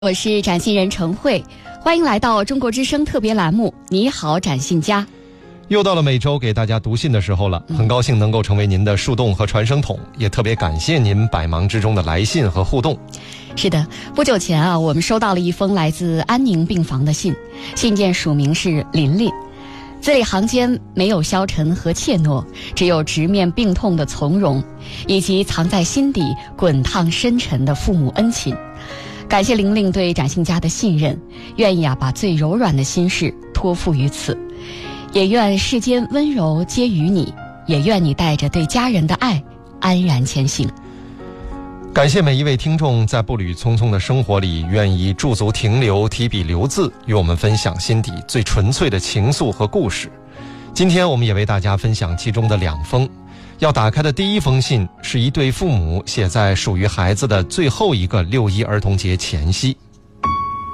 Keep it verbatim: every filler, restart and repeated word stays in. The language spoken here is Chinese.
我是展信人陈慧，欢迎来到中国之声特别栏目你好展信家。 又到了每周给大家读信的时候了，很高兴能够成为您的树洞和传声筒，也特别感谢您百忙之中的来信和互动。 是的，不久前啊，我们收到了一封来自安宁病房的信，信件署名是琳琳，字里行间没有消沉和怯懦，只有直面病痛的从容，以及藏在心底滚烫深沉的父母恩情。感谢玲玲对展信家的信任，愿意啊把最柔软的心事托付于此，也愿世间温柔皆于你，也愿你带着对家人的爱安然前行。 感谢每一位听众在步履匆匆的生活里愿意驻足停留，提笔留字，与我们分享心底最纯粹的情愫和故事。今天我们也为大家分享其中的两封。要打开的第一封信是一对父母写在属于孩子的最后一个六一儿童节前夕。